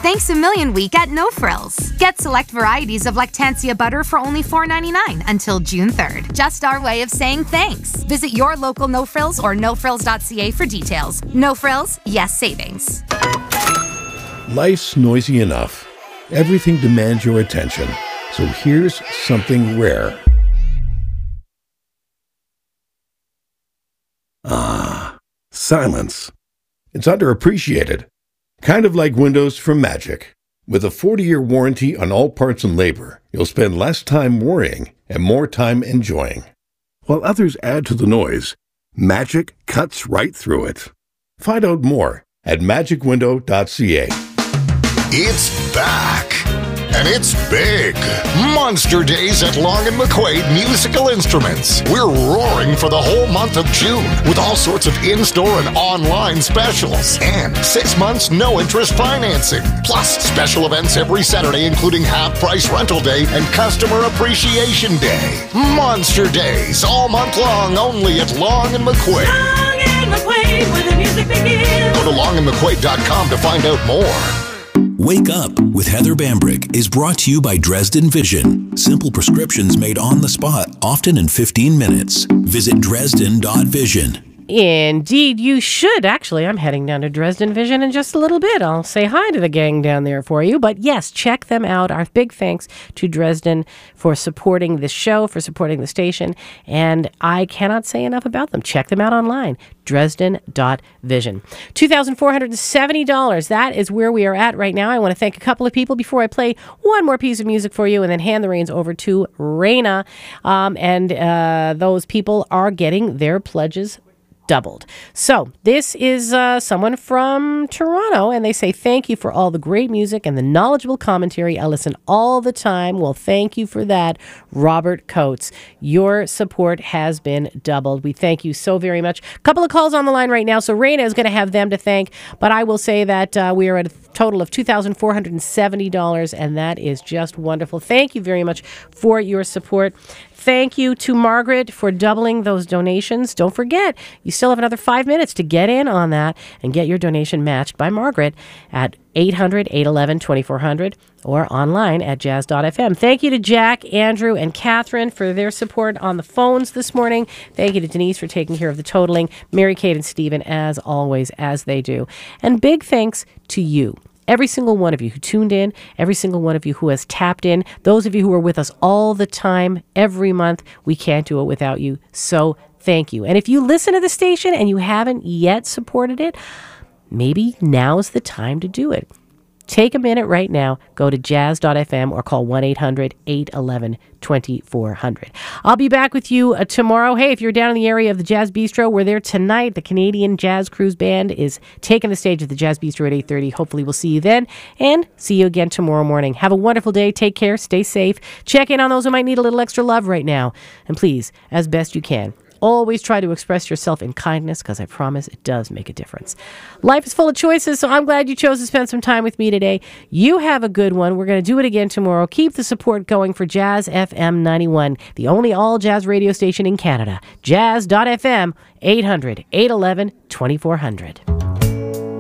Thanks a Million Week at No Frills. Get select varieties of Lactantia butter for only $4.99 until June 3rd. Just our way of saying thanks. Visit your local No Frills or nofrills.ca for details. No Frills, yes savings. Life's noisy enough. Everything demands your attention. So here's something rare. Silence. It's underappreciated. Kind of like windows from Magic. With a 40-year warranty on all parts and labor, you'll spend less time worrying and more time enjoying. While others add to the noise, Magic cuts right through it. Find out more at magicwindow.ca. It's back. And it's big. Monster Days at Long & McQuaid Musical Instruments. We're roaring for the whole month of June with all sorts of in-store and online specials. And 6 months no-interest financing. Plus special events every Saturday, including half-price rental day and customer appreciation day. Monster Days all month long, only at Long & McQuaid. Long & McQuaid, where the music begins. Go to longandmcquaid.com to find out more. Wake Up with Heather Bambrick is brought to you by Dresden Vision. Simple prescriptions made on the spot, often in 15 minutes. Visit Dresden.vision. Indeed, you should. Actually, I'm heading down to Dresden Vision in just a little bit. I'll say hi to the gang down there for you. But yes, check them out. Our big thanks to Dresden for supporting this show, for supporting the station. And I cannot say enough about them. Check them out online. Dresden.vision. $2,470. That is where we are at right now. I want to thank a couple of people before I play one more piece of music for you and then hand the reins over to Raina. Those people are getting their pledges doubled. So this is someone from Toronto, and they say, thank you for all the great music and the knowledgeable commentary. I listen all the time. Well, thank you for that, Robert Coates. Your support has been doubled. We thank you so very much. A couple of calls on the line right now, so Raina is going to have them to thank, but I will say that we are at a total of $2,470, and that is just wonderful. Thank you very much for your support. Thank you to Margaret for doubling those donations. Don't forget, you still have another 5 minutes to get in on that and get your donation matched by Margaret at 800-811-2400 or online at jazz.fm. Thank you to Jack, Andrew, and Catherine for their support on the phones this morning. Thank you to Denise for taking care of the totaling. Mary Kate and Stephen, as always, as they do. And big thanks to you. Every single one of you who tuned in, every single one of you who has tapped in, those of you who are with us all the time, every month, we can't do it without you. So thank you. And if you listen to the station and you haven't yet supported it, maybe now's the time to do it. Take a minute right now, go to jazz.fm or call 1-800-811-2400. I'll be back with you tomorrow. Hey, if you're down in the area of the Jazz Bistro, we're there tonight. The Canadian Jazz Cruise Band is taking the stage at the Jazz Bistro at 8:30. Hopefully we'll see you then, and see you again tomorrow morning. Have a wonderful day. Take care. Stay safe. Check in on those who might need a little extra love right now. And please, as best you can, always try to express yourself in kindness, because I promise it does make a difference. Life is full of choices, so I'm glad you chose to spend some time with me today. You have a good one. We're going to do it again tomorrow. Keep the support going for Jazz FM 91, the only all-jazz radio station in Canada. Jazz.fm, 800-811-2400.